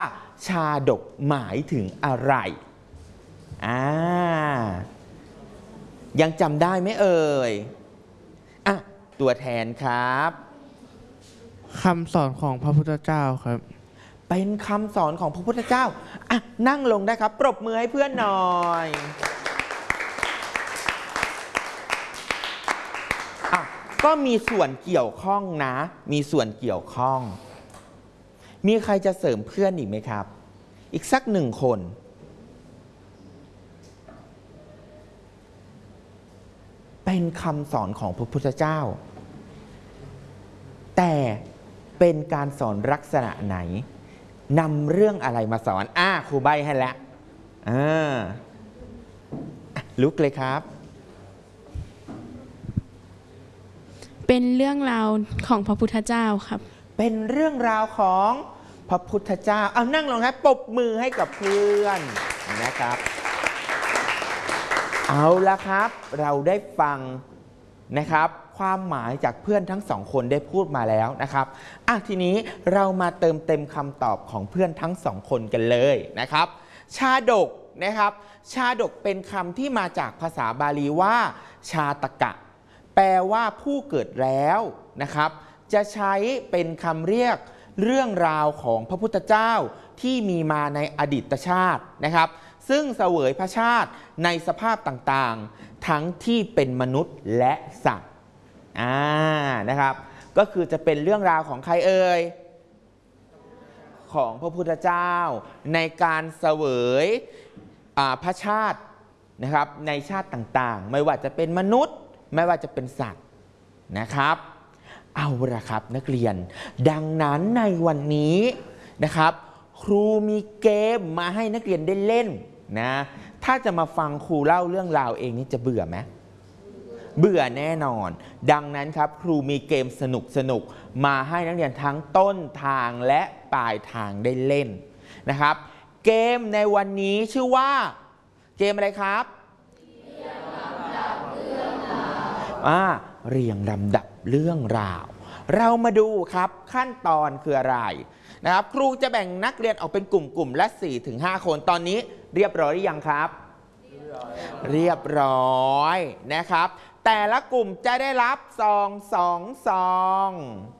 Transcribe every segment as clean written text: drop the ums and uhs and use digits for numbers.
ชาดกหมายถึงอะไรยังจำได้ไหมเอ่ยตัวแทนครับคำสอนของพระพุทธเจ้าครับเป็นคำสอนของพระพุทธเจ้านั่งลงได้ครับปรบมือให้เพื่อนหน่อยก็มีส่วนเกี่ยวข้องนะมีส่วนเกี่ยวข้องมีใครจะเสริมเพื่อนอีกไหมครับอีกสักหนึ่งคนเป็นคำสอนของพระพุทธเจ้าแต่เป็นการสอนลักษณะไหนนำเรื่องอะไรมาสอนครูใบให้แล้วลุกเลยครับเป็นเรื่องราวของพระพุทธเจ้าครับเป็นเรื่องราวของพระพุทธเจ้านั่งลงครับปรบมือให้กับเพื่อนนะครับเอาละครับเราได้ฟังนะครับความหมายจากเพื่อนทั้งสองคนได้พูดมาแล้วนะครับทีนี้เรามาเติมเต็มคำตอบของเพื่อนทั้งสองคนกันเลยนะครับชาดกนะครับชาดกเป็นคำที่มาจากภาษาบาลีว่าชาตกะแปลว่าผู้เกิดแล้วนะครับจะใช้เป็นคำเรียกเรื่องราวของพระพุทธเจ้าที่มีมาในอดีตชาตินะครับซึ่งเสวยพระชาติในสภาพต่างๆทั้งที่เป็นมนุษย์และสัตว์นะครับก็คือจะเป็นเรื่องราวของใครเอ่ยของพระพุทธเจ้าในการเสวยพระชาตินะครับในชาติต่างๆไม่ว่าจะเป็นมนุษย์ไม่ว่าจะเป็นสัตว์นะครับเอาละครับนักเรียนดังนั้นในวันนี้นะครับครูมีเกมมาให้นักเรียนได้เล่นนะถ้าจะมาฟังครูเล่าเรื่องราวเองนี่จะเบื่อไหมเบื่อแน่นอนดังนั้นครับครูมีเกมสนุกมาให้นักเรียนทั้งต้นทางและปลายทางได้เล่นนะครับเกมในวันนี้ชื่อว่าเกมอะไรครับเรียงลำดับเรื่องราวเรามาดูครับขั้นตอนคืออะไรนะครับครูจะแบ่งนักเรียนออกเป็นกลุ่มละ 4-5 คนตอนนี้เรียบร้อยหรือยังครับเรียบร้อยนะครับแต่ละกลุ่มจะได้รับซอง2 ซอง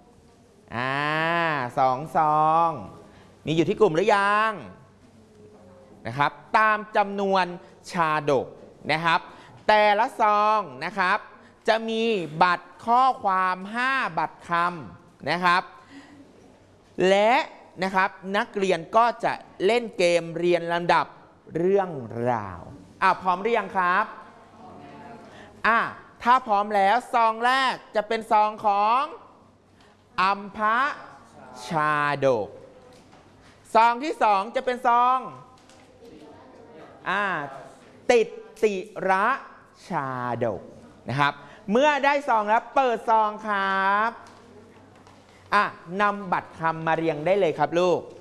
2 ซองมีอยู่ที่กลุ่มหรือยังนะครับตามจำนวนชาดกนะครับแต่ละซองนะครับจะมีบัตรข้อความ5 บัตรคำนะครับและนะครับนักเรียนก็จะเล่นเกมเรียนลำดับเรื่องราวพร้อมหรือยังครับถ้าพร้อมแล้วซองแรกจะเป็นซองของอัมพชาดกซองที่2จะเป็นซองติติระชาดกนะครับเมื่อได้ซองแล้วเปิดซองครับนำบัตรคำมาเรียงได้เลยครับลูก